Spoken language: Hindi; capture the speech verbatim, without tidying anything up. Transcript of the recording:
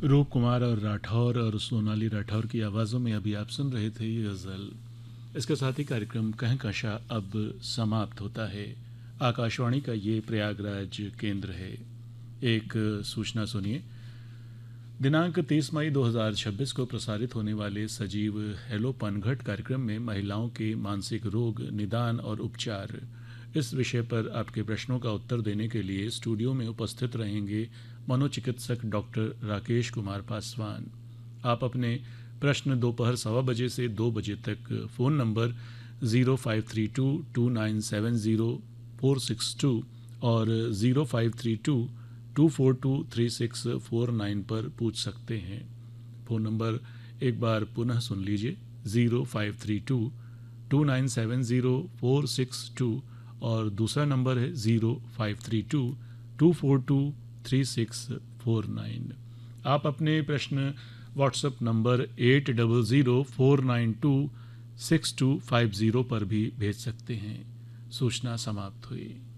रूप कुमार और राठौर और सोनाली राठौर की आवाज़ों में अभी आप सुन रहे थे ये गज़ल। इसके साथ ही कार्यक्रम कहकशां अब समाप्त होता है। आकाशवाणी का ये प्रयागराज केंद्र है। एक सूचना सुनिए। दिनांक तीस मई दो हज़ार छब्बीस को प्रसारित होने वाले सजीव हेलो पनघट कार्यक्रम में महिलाओं के मानसिक रोग निदान और उपचार, इस विषय पर आपके प्रश्नों का उत्तर देने के लिए स्टूडियो में उपस्थित रहेंगे मनोचिकित्सक डॉक्टर राकेश कुमार पासवान। आप अपने प्रश्न दोपहर सवा बजे से दो बजे तक phone number zero five three to to nine seven zero four six to और zero five three to to four to three six four nine पर पूछ सकते हैं। फ़ोन नंबर एक बार पुनः सुन लीजिए, zero five three to to nine seven zero four six to और दूसरा नंबर है zero five three to to four to three six four nine. आप अपने प्रश्न WhatsApp number eight double zero four nine to six to five zero पर भी भेज सकते हैं। सूचना समाप्त हुई।